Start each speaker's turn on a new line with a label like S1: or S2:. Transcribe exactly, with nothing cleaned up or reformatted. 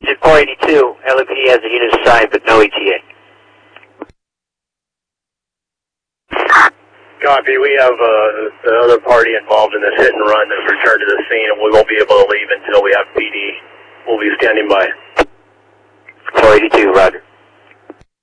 S1: Engine four eighty-two, L A P D has a unit assigned, but no E T A.
S2: Copy. We have uh, the other party involved in this hit and run that's returned to the scene, and we won't be able to leave until we have P D. We'll be standing by.
S1: four eighty-two, roger.